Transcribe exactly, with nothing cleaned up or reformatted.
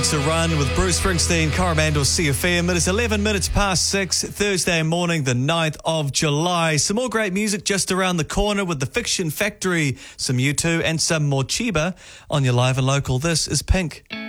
Lifelong to Run with Bruce Springsteen, Coromandel C F M. It is eleven minutes past six, Thursday morning, the ninth of July. Some more great music just around the corner with the Fiction Factory, some U two and some more Chiba on your live and local. This is Pink.